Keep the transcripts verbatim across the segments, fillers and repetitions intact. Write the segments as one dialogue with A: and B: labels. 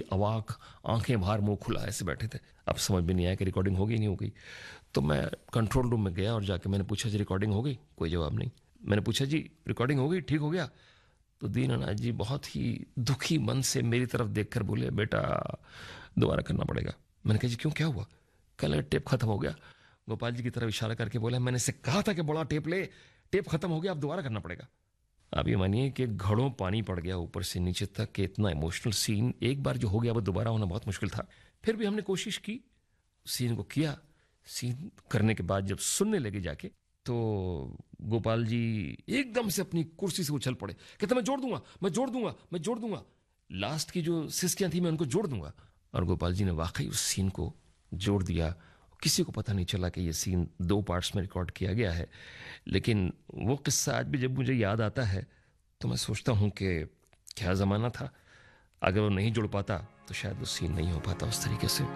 A: अवाक, आंखें बाहर मुंह खुला ऐसे बैठे थे। अब समझ में नहीं आया कि रिकॉर्डिंग होगी नहीं होगी। तो मैं कंट्रोल रूम में गया और जाके मैंने पूछा, जी रिकॉर्डिंग हो गई? कोई जवाब नहीं। मैंने पूछा, जी रिकॉर्डिंग हो गई, ठीक हो गया? तो दीनानाथ जी बहुत ही दुखी मन से मेरी तरफ देखकर बोले, बेटा दोबारा करना पड़ेगा। मैंने कहा, जी क्यों, क्या हुआ? कल टेप खत्म हो गया। गोपाल जी की तरफ इशारा करके बोला, मैंने इससे कहा था कि बड़ा टेप ले, टेप खत्म हो गया, अब दोबारा करना पड़ेगा। आप ये मानिए कि घड़ों पानी पड़ गया ऊपर से नीचे तक कि इतना इमोशनल सीन एक बार जो हो गया वो दोबारा होना बहुत मुश्किल था। फिर भी हमने कोशिश की, सीन को किया। सीन करने के बाद जब सुनने लगे जाके, तो गोपाल जी एकदम से अपनी कुर्सी से उछल पड़े, कहते मैं जोड़ दूंगा, मैं जोड़ दूंगा, मैं जोड़ दूंगा, लास्ट की जो सिस्कियां थी मैं उनको जोड़ दूंगा। और गोपाल जी ने वाकई उस सीन को जोड़ दिया। किसी को पता नहीं चला कि ये सीन दो पार्ट्स में रिकॉर्ड किया गया है। लेकिन वो किस्सा आज भी जब मुझे याद आता है तो मैं सोचता हूं कि क्या ज़माना था। अगर वो नहीं जुड़ पाता तो शायद वो सीन नहीं हो पाता उस तरीके से।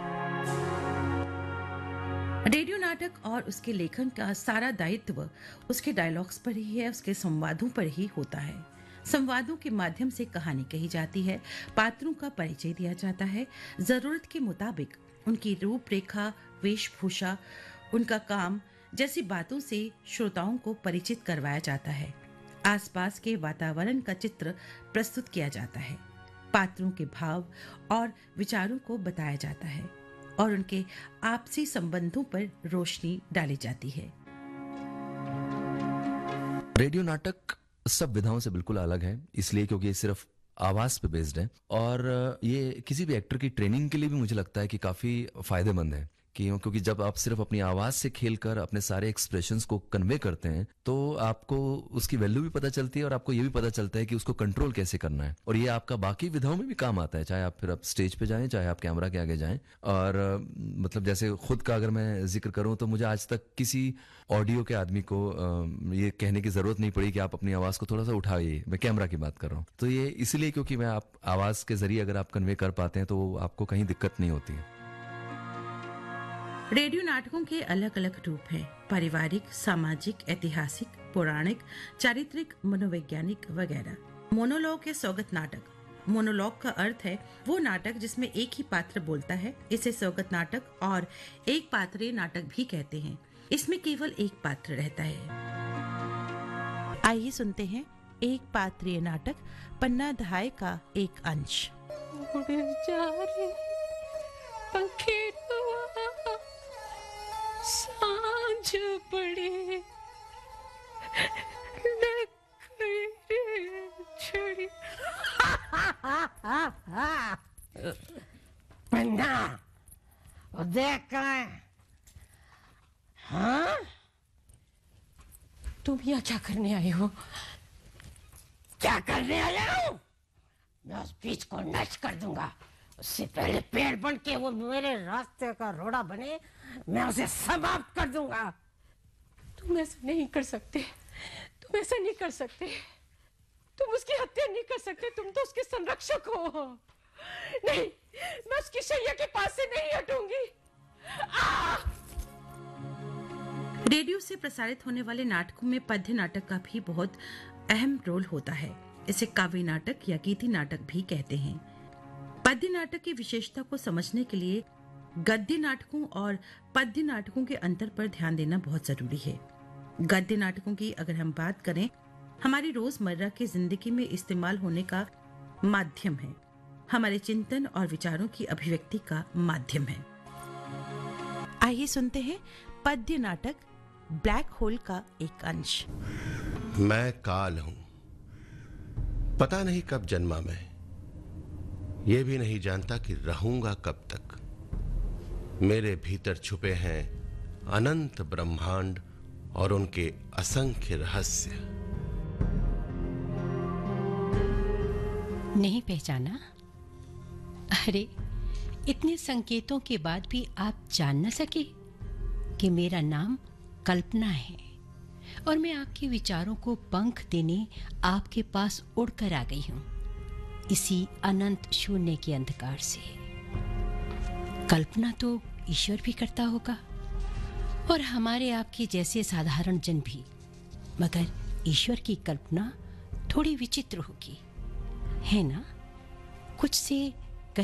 B: रेडियो नाटक और उसके लेखन का सारा दायित्व उसके डायलॉग्स पर ही है, उसके संवादों पर ही होता है। संवादों के माध्यम से कहानी कही जाती है, पात्रों का परिचय दिया जाता है, जरूरत के मुताबिक उनकी रूपरेखा, वेशभूषा, उनका काम जैसी बातों से श्रोताओं को परिचित करवाया जाता है। आसपास के वातावरण का चित्र प्रस्तुत किया जाता है, पात्रों के भाव और विचारों को बताया जाता है और उनके आपसी संबंधों पर रोशनी डाली जाती है।
C: रेडियो नाटक सब विधाओं से बिल्कुल अलग है, इसलिए क्योंकि ये सिर्फ आवाज पे बेस्ड है और ये किसी भी एक्टर की ट्रेनिंग के लिए भी मुझे लगता है कि काफी फायदेमंद है। क्यों? क्योंकि जब आप सिर्फ अपनी आवाज से खेलकर अपने सारे एक्सप्रेशंस को कन्वे करते हैं तो आपको उसकी वैल्यू भी पता चलती है और आपको ये भी पता चलता है कि उसको कंट्रोल कैसे करना है। और ये आपका बाकी विधाओं में भी काम आता है, चाहे आप फिर आप स्टेज पे जाएं, चाहे आप कैमरा के आगे जाएं। और मतलब जैसे खुद का अगर मैं जिक्र करूं तो मुझे आज तक किसी ऑडियो के आदमी को ये कहने की जरूरत नहीं पड़ी कि आप अपनी आवाज को थोड़ा सा उठाइए। मैं कैमरा की बात कर रहा हूँ। तो ये इसलिए क्योंकि मैं आप आवाज के जरिए अगर आप कन्वे कर पाते हैं तो आपको कहीं दिक्कत नहीं होती है।
B: रेडियो नाटकों के अलग अलग रूप हैं, पारिवारिक, सामाजिक, ऐतिहासिक, पौराणिक, चारित्रिक, मनोवैज्ञानिक वगैरह। मोनोलॉग या स्वगत नाटक। मोनोलॉग का अर्थ है वो नाटक जिसमें एक ही पात्र बोलता है। इसे स्वगत नाटक और एक पात्रीय नाटक भी कहते हैं। इसमें केवल एक पात्र रहता है। आइए सुनते हैं एक पात्रीय नाटक पन्ना दहाई का एक अंश।
D: सांझ पड़े छड़ी पन्ना देख कहाँ? हाँ, तुम यहाँ क्या करने आए हो? क्या करने आया हूँ? मैं उस बीच को नष्ट कर दूंगा। उससे पहले पेड़ बन के वो मेरे रास्ते का रोड़ा बने, मैं उसे समाप्त कर दूंगा। तुम ऐसा नहीं कर सकते, तुम ऐसा नहीं कर सकते, तुम उसकी हत्या नहीं कर सकते, तुम तो उसके संरक्षक हो। नहीं, मैं उसकी शैया के पास से नहीं हटूंगी।
B: रेडियो से प्रसारित होने वाले नाटकों में पद्य नाटक का भी बहुत अहम रोल होता है। इसे काव्य नाटक या गीति नाटक भी कहते हैं। पद्य नाटक की विशेषता को समझने के लिए गद्य नाटकों और पद्य नाटकों के अंतर पर ध्यान देना बहुत जरूरी है। गद्य नाटकों की अगर हम बात करें, हमारी रोजमर्रा की जिंदगी में इस्तेमाल होने का माध्यम है, हमारे चिंतन और विचारों की अभिव्यक्ति का माध्यम है। आइए सुनते हैं पद्य नाटक ब्लैक होल का एक अंश।
E: मैं काल हूं, पता नहीं कब जन्मा मैं, ये भी नहीं जानता कि रहूंगा कब तक। मेरे भीतर छुपे हैं अनंत ब्रह्मांड और उनके असंख्य रहस्य।
D: नहीं पहचाना? अरे, इतने संकेतों के बाद भी आप जान न सके कि मेरा नाम कल्पना है और मैं आपके विचारों को पंख देने आपके पास उड़कर आ गई हूं, इसी अनंत शून्य के अंधकार से। कल्पना तो ईश्वर भी करता होगा और हमारे आपके जैसे साधारण जन भी, मगर ईश्वर की कल्पना थोड़ी विचित्र होगी, है ना? कुछ से